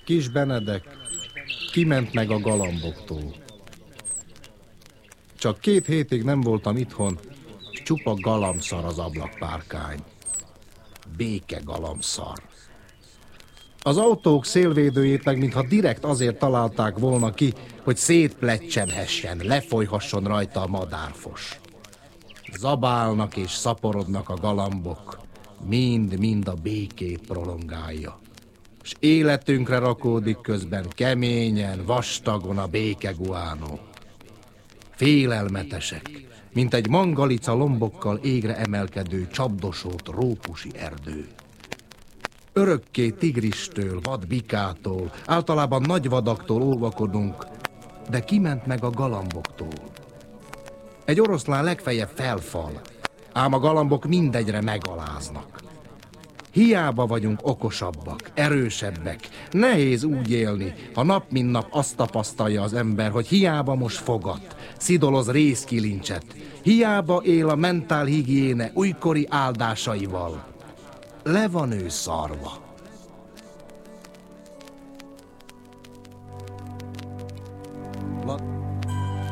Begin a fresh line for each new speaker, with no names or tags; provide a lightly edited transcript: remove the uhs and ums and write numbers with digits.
Kis Benedek kiment meg a galamboktól. Csak 2 hétig nem voltam itthon, s csupa galamszar az ablakpárkány. Béke galamszar. Az autók szélvédőjét meg mintha direkt azért találták volna ki, hogy szétpleccsenhessen, lefolyhasson rajta a madárfos. Zabálnak és szaporodnak a galambok, mind-mind a békét prolongálja. S életünkre rakódik közben keményen, vastagon a békeguánó. Félelmetesek, mint egy mangalica lombokkal égre emelkedő csapdosó trópusi erdő. Örökké tigristől, vadbikától, általában nagy vadaktól óvakodunk, de kiment meg a galamboktól. Egy oroszlán legfeljebb felfal, ám a galambok mindegyre megaláznak. Hiába vagyunk okosabbak, erősebbek, nehéz úgy élni, ha nap mint nap azt tapasztalja az ember, hogy hiába most fogat, szidoloz rézkilincset, hiába él a mentálhigiéne újkori áldásaival. Le van ő szarva.